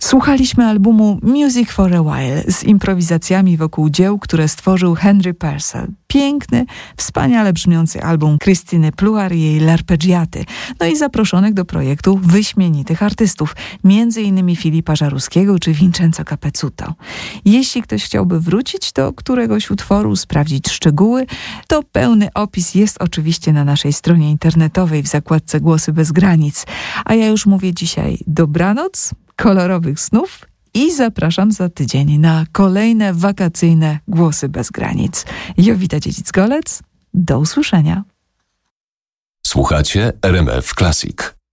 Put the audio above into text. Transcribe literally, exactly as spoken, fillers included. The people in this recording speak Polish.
Słuchaliśmy albumu Music for a While z improwizacjami wokół dzieł, które stworzył Henry Purcell. Piękny, wspaniale brzmiący album Krystyny Pluhar i jej L'Arpeggiaty. No i zaproszonych do projektu wyśmienitych artystów, między innymi Filipa Żaruskiego czy Vincenzo Capezuto. Jeśli ktoś chciałby wrócić do któregoś utworu, sprawdzić szczegóły, to pełny opis jest oczywiście na naszej stronie internetowej w zakładce Głosy bez granic. A ja już mówię dzisiaj dobranoc, kolorowych snów i zapraszam za tydzień na kolejne wakacyjne Głosy bez granic. Jowita Dziedzic-Golec, do usłyszenia. Słuchacie R M F Classic.